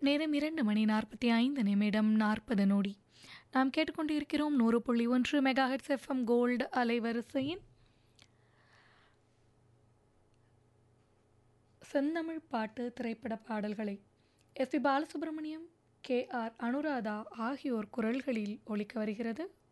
நேரம் 2:45 நாம் கேட்டுக்கொண்டிருக்கிறோம் 100.1 மெகாஹெர்ட்ஸ் எஃப்எம் கோல்டு அலைவரிசையின் செந்தமிழ் பாட்டு திரைப்பட பாடல்களை S B Balasubramaniam, K R Anuradha ஆகியோர் குரல்களில் ஒலிக்க வருகிறது